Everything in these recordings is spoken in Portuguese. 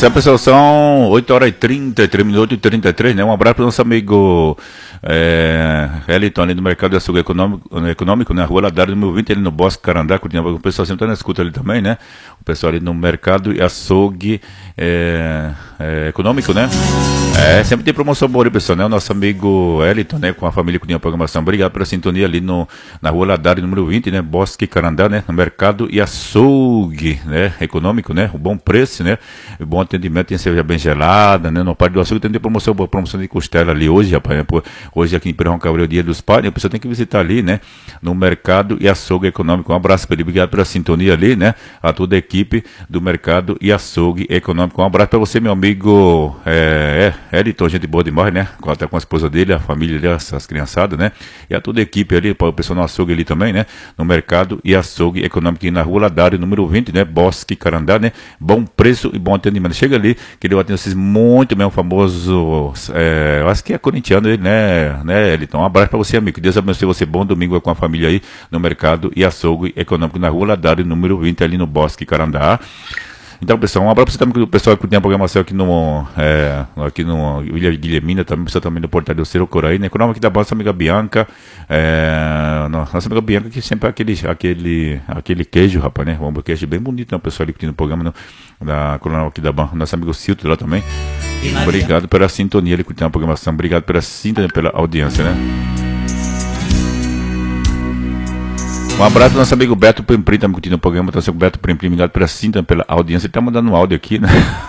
certo, pessoal, são 8h33, né? Um abraço para o nosso amigo Eliton, ali do Mercado de Açougue Econômico, né? Rua Ladário, número 20, ali no Bosque Carandá, Curitiba. O pessoal sempre está na escuta ali também, né? O pessoal ali no Mercado e Açougue Econômico, né? Sempre tem promoção boa ali, pessoal, né? O nosso amigo Eliton, né? Com a família Curitiba Programação. Obrigado pela sintonia ali na Rua Ladário, número 20, né? Bosque Carandá, né? No Mercado e Açougue, né? Econômico, né? O bom preço, né? O bom atendimento, tem cerveja bem gelada, né? No Parque do Açougue tem promoção boa, promoção de costela ali hoje, rapaz, né? Hoje aqui em Pirão Cabrão é o Dia dos Pais, né? A pessoa tem que visitar ali, né? No Mercado e Açougue Econômico. Um abraço para ele, obrigado pela sintonia ali, né? A toda a equipe do Mercado e Açougue Econômico. Um abraço para você, meu amigo Eliton, gente boa demais, né? Até com a esposa dele, a família dele, as criançadas, né? E a toda a equipe ali, para o pessoal no açougue ali também, né? No Mercado e Açougue Econômico, aqui na Rua Ladário, número 20, né? Bosque Carandá, né? Bom preço e bom atendimento. Chega ali, que ele vai atender vocês muito bem, um famoso, eu acho que é corintiano ele, né, Eliton? Um abraço para você, amigo. Que Deus abençoe você. Bom domingo com a família aí no Mercado e Açougue Econômico, na Rua Ladário, número 20, ali no Bosque Carandá. Então, pessoal, um abraço para você também, o pessoal que tem a programação aqui no Ilha Guilhermina, também, o pessoal também do Portal do Ciro Coraí, né? Econômico da nossa amiga Bianca, nossa amiga Bianca, que sempre é aquele queijo, rapaz, né? Um queijo bem bonito, né? O pessoal ali que tem no programa, da Coronel aqui da Banca, nosso amigo Cilto lá também. Obrigado pela sintonia, ele que tem a programação, obrigado pela sintonia, pela audiência, né? Um abraço do nosso amigo Beto Primprim, estamos curtindo o programa, nosso amigo Beto Primprim, obrigado pela sintonia, pela audiência. Ele está mandando um áudio aqui, né?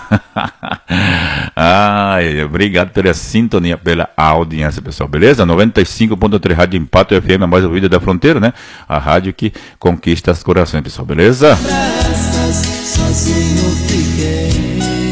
Obrigado pela sintonia, pela audiência, pessoal, beleza? 95.3 Rádio Impacto FM, a mais ouvida da fronteira, né? A rádio que conquista os corações, pessoal, beleza? Sozinho fiquei.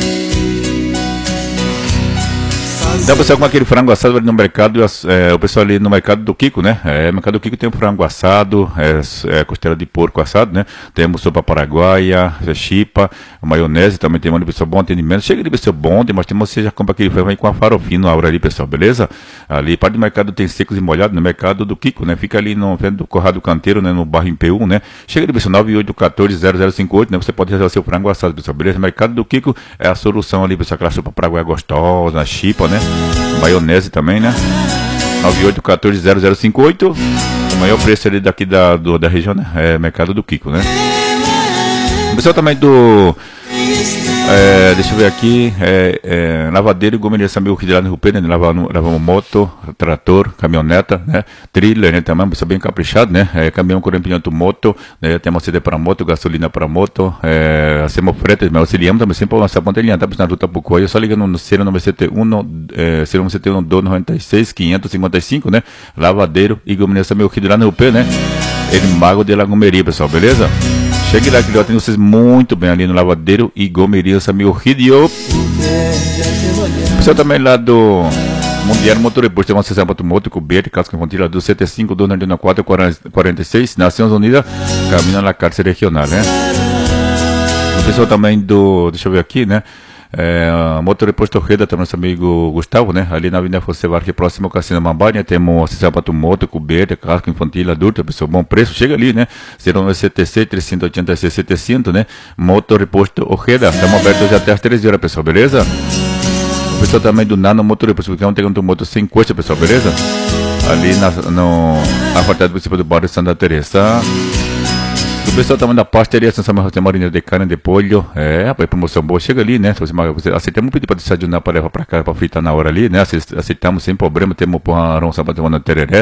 Então, pessoal, com aquele frango assado ali no mercado, o pessoal ali no mercado do Kiko, né? O mercado do Kiko tem o frango assado, costela de porco assado, né? Temos sopa paraguaia, chipa, maionese, também tem um pessoal bom atendimento. Chega ali, pessoal, bom, mas você já compra aquele frango aí com a farofinha na hora ali, pessoal, beleza? Ali, parte do mercado tem secos e molhados, no mercado do Kiko, né? Fica ali no frente do Corrado Canteiro, né? No bairro Impeu, né? Chega ali, pessoal, 98140058, né? Você pode reservar seu frango assado, pessoal, beleza? Mercado do Kiko é a solução ali, pessoal, aquela sopa paraguaia gostosa, chipa, né? Maionese também, né? 98140058. O maior preço ali daqui da região, né? É Mercado do Kiko, né? O pessoal também deixa eu ver aqui, lavadeiro e gomeria, amigo que de lá no Rio Pedro, né? Lavamos moto, trator, caminhoneta, né? Trilha, né? Também, pessoal bem caprichado, né? Caminhão com empilhamento moto, né? Tem uma CD para moto, gasolina para moto, semofretas, mas auxiliamos também sempre uma pontelinha, tá? Na ruta Pucoia, só ligando no Ciro 971, 296, 555, né? Lavadeiro e gomeria, amigo que de lá no Rio Pedro, né? Ele Mago de Lagomeria, pessoal, beleza? Chegue lá que eu atendo vocês muito bem ali no Lavadeiro e Gomeria, amigo Ridio. O pessoal também lá do Mundial Motor Reposto, tem uma sessão para moto, coberta, casca infantil do CT5, 294 46, Nações Unidas, caminho na cárcere regional, né? O pessoal também deixa eu ver aqui, né? Motor Reposto Reda, também nosso amigo Gustavo, né? Ali na Avenida José Vargas, próximo ao Cassino Mambanha, temos sapato moto, coberta, casco infantil, adulto, pessoal, bom preço, chega ali, né? 09CTC 386 700, né? Motor Reposto Reda, estamos abertos até às 13 horas, pessoal, beleza? O pessoal também do Nano Motor Reposto, porque não tem um moto sem coxa, pessoal, beleza? Ali na portada principal do bairro Santa Teresa. O pessoal também da pasteria, tem marinha de carne, de polho, rapaz, promoção boa, chega ali, né? Você aceitamos pedir para desayunar, para levar para casa, para fritar na hora ali, né? Aceitamos sem problema, temos pão, arroz, sapato, tereré.